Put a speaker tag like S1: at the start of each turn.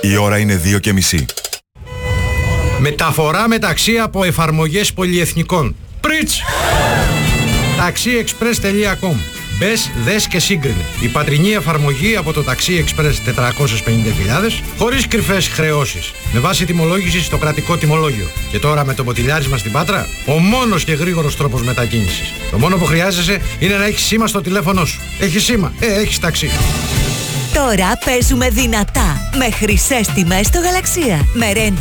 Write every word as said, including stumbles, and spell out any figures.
S1: Η ώρα είναι δύο και μισή.
S2: Μεταφορά μεταξύ από εφαρμογές πολυεθνικών. Πριτς! taxiexpress τελεία com. Μπες, δες και σύγκρινε. Η πατρινή εφαρμογή από το taxiexpress τετρακόσιες πενήντα χιλιάδες, χωρίς κρυφές χρεώσεις, με βάση τιμολόγηση στο κρατικό τιμολόγιο. Και τώρα με το ποτηλιάρισμα στην Πάτρα, ο μόνος και γρήγορος τρόπος μετακίνησης. Το μόνο που χρειάζεσαι είναι να έχεις σήμα στο τηλέφωνο σου. Έχεις σήμα, ε, έχεις ταξί.
S3: Τώρα παίζουμε δυνατά, με χρυσές τιμές στο Γαλαξία. Με ρέντα